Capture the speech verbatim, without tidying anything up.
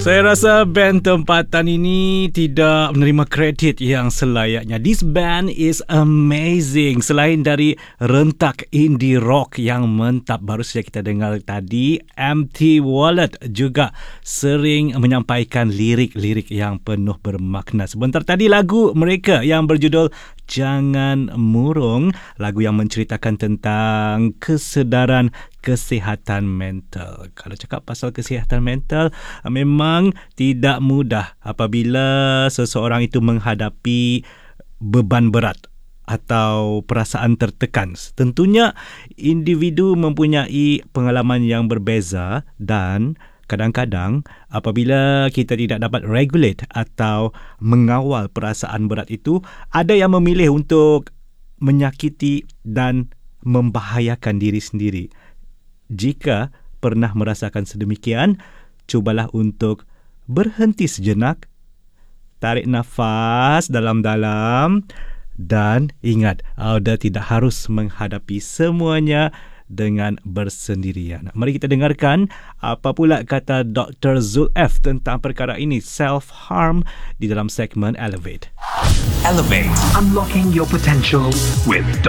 Saya rasa band tempatan ini tidak menerima kredit yang selayaknya. This band is amazing. Selain dari rentak indie rock yang mentap baru saja kita dengar tadi, Empty Wallet juga sering menyampaikan lirik-lirik yang penuh bermakna. Sebentar tadi lagu mereka yang berjudul Jangan Murung, lagu yang menceritakan tentang kesedaran kesihatan mental. Kalau cakap pasal kesihatan mental, memang tidak mudah apabila seseorang itu menghadapi beban berat atau perasaan tertekan. Tentunya individu mempunyai pengalaman yang berbeza dan kadang-kadang apabila kita tidak dapat regulate atau mengawal perasaan berat itu, ada yang memilih untuk menyakiti dan membahayakan diri sendiri. Jika pernah merasakan sedemikian, cubalah untuk berhenti sejenak, tarik nafas dalam-dalam dan ingat, anda tidak harus menghadapi semuanya dengan bersendirian. Mari kita dengarkan apa pula kata Doktor Zul F tentang perkara ini, self-harm, di dalam segmen Elevate. Elevate. Unlocking your potential with